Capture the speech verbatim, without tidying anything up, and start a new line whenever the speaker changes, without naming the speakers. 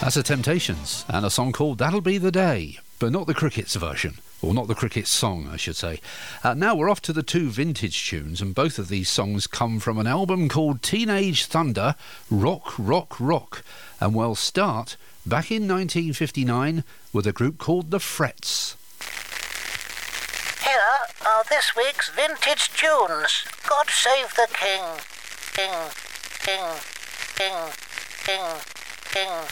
That's the Temptations, and a song called That'll Be the Day, but not the Crickets version, or not the Crickets song, I should say. Uh, now we're off to the two vintage tunes, and both of these songs come from an album called Teenage Thunder, Rock, Rock, Rock, and we'll start back in nineteen fifty-nine with a group called The Frets.
Here are this week's vintage tunes. God Save the King. King, King, King, King, King.